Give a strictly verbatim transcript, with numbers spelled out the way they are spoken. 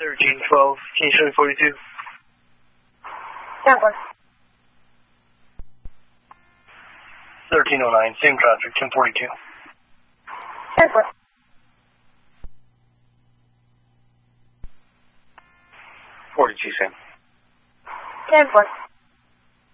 thirteen twelve, can you show me forty-two? ten four. thirteen oh nine, same traffic, ten forty-two. ten four. forty-two, same. ten four.